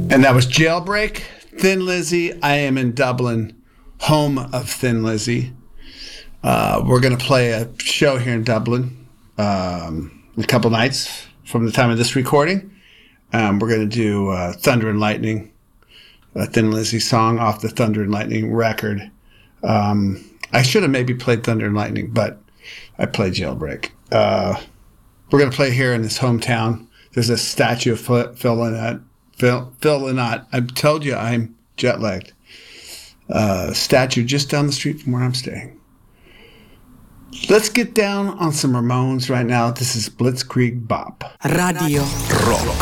And that was Jailbreak, Thin Lizzy. I am in Dublin, home of Thin Lizzy. We're going to play a show here in Dublin in a couple nights from the time of this recording. We're going to do Thunder and Lightning, a Thin Lizzy song off the Thunder and Lightning record. I should have maybe played Thunder and Lightning, but I played Jailbreak. We're going to play here in this hometown. There's a statue of Phil Lynott. Phil Lynott. I told you I'm jet-lagged. Statue just down the street from where I'm staying. Let's get down on some Ramones right now. This is Blitzkrieg Bop. Radio Rock.